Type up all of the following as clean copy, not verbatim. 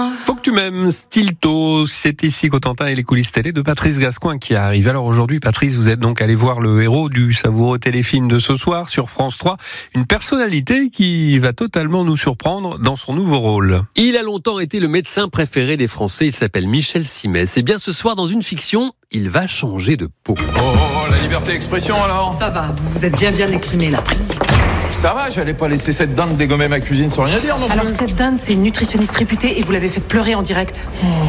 Faut que tu m'aimes, Stilto, c'est ici Cotentin et les coulisses télé de Patrice Gascoin qui arrive. Alors aujourd'hui, Patrice, vous êtes donc allé voir le héros du savoureux téléfilm de ce soir sur France 3, une personnalité qui va totalement nous surprendre dans son nouveau rôle. Il a longtemps été le médecin préféré des Français, il s'appelle Michel Simès. Et bien ce soir, dans une fiction, il va changer de peau. Oh, la liberté d'expression alors. Ça va, vous vous êtes bien exprimé là. Ça va, j'allais pas laisser cette dinde dégommer ma cuisine sans rien dire non plus. Alors cette dinde, c'est une nutritionniste réputée et vous l'avez fait pleurer en direct.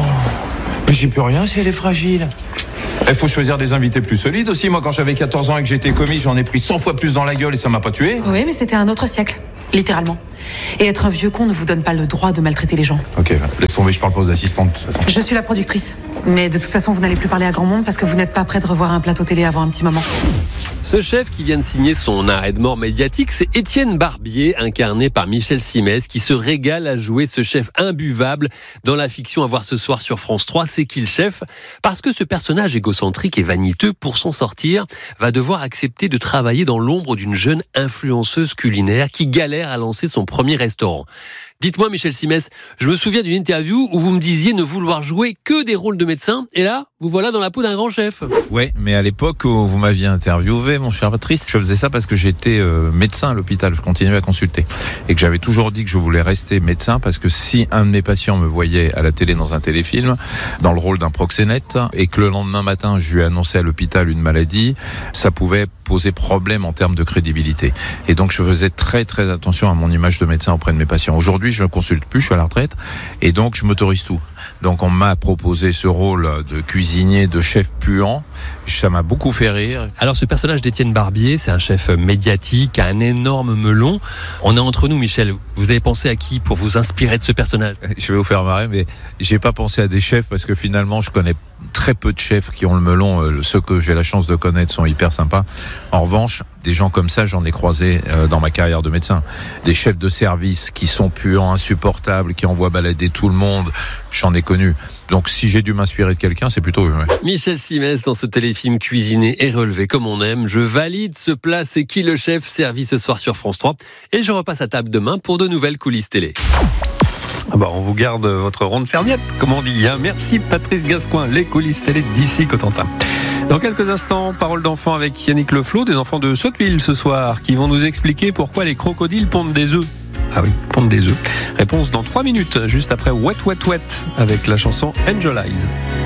J'y peux rien si elle est fragile. Il faut choisir des invités plus solides aussi. Moi, quand j'avais 14 ans et que j'étais commis, j'en ai pris 100 fois plus dans la gueule et ça m'a pas tué. Oui, mais c'était un autre siècle, littéralement. Et être un vieux con ne vous donne pas le droit de maltraiter les gens. Ok, laisse tomber, je parle pas aux assistantes de toute façon. Je suis la productrice. Mais de toute façon, vous n'allez plus parler à grand monde parce que vous n'êtes pas prêt de revoir un plateau télé avant un petit moment. Ce chef qui vient de signer son arrêt de mort médiatique, c'est Étienne Barbier, incarné par Michel Simès, qui se régale à jouer ce chef imbuvable dans la fiction à voir ce soir sur France 3. C'est qui le chef ? Parce que ce personnage égocentrique et vaniteux, pour s'en sortir, va devoir accepter de travailler dans l'ombre d'une jeune influenceuse culinaire qui galère à lancer son premier restaurant. Dites-moi, Michel Simès, je me souviens d'une interview où vous me disiez ne vouloir jouer que des rôles de médecin, et là, vous voilà dans la peau d'un grand chef. Ouais, mais à l'époque où vous m'aviez interviewé, mon cher Patrice, je faisais ça parce que j'étais médecin à l'hôpital, je continuais à consulter. Et que j'avais toujours dit que je voulais rester médecin parce que si un de mes patients me voyait à la télé dans un téléfilm, dans le rôle d'un proxénète, et que le lendemain matin, je lui annonçais à l'hôpital une maladie, ça pouvait poser problème en termes de crédibilité. Et donc, je faisais très très attention à mon image de médecin auprès de mes patients. Aujourd'hui, je ne consulte plus, je suis à la retraite, et donc je m'autorise tout. Donc on m'a proposé ce rôle de cuisinier, de chef puant. Ça m'a beaucoup fait rire. Alors ce personnage d'Étienne Barbier, c'est un chef médiatique, un énorme melon. On est entre nous, Michel. Vous avez pensé à qui pour vous inspirer de ce personnage ? Je vais vous faire marrer, mais j'ai pas pensé à des chefs parce que finalement je connais très peu de chefs qui ont le melon. Ceux que j'ai la chance de connaître sont hyper sympas. En revanche, des gens comme ça, j'en ai croisé dans ma carrière de médecin. Des chefs de service qui sont puants, insupportables, qui envoient balader tout le monde, j'en ai connu. Donc si j'ai dû m'inspirer de quelqu'un, c'est plutôt eux. Ouais. Michel Simès dans ce téléfilm cuisiné et relevé comme on aime. Je valide ce plat, c'est qui le chef, servi ce soir sur France 3. Et je repasse à table demain pour de nouvelles coulisses télé. Ah bah, on vous garde votre ronde serviette, comme on dit. Merci Patrice Gascoin, les coulisses télé d'ici Cotentin. Dans quelques instants, parole d'enfant avec Yannick Leflot, des enfants de Sotteville ce soir, qui vont nous expliquer pourquoi les crocodiles pondent des œufs. Ah oui, pondent des œufs. Réponse dans 3 minutes, juste après Wet Wet Wet, avec la chanson Angel Eyes.